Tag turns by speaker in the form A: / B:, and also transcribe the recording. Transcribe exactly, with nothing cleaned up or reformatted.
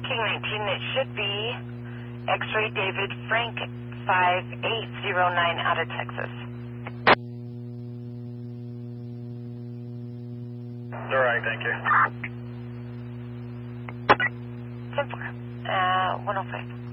A: King nineteen, it should be X-ray David Frank five eight zero nine out of Texas.
B: All right, thank you.
A: ten four, uh, one oh five.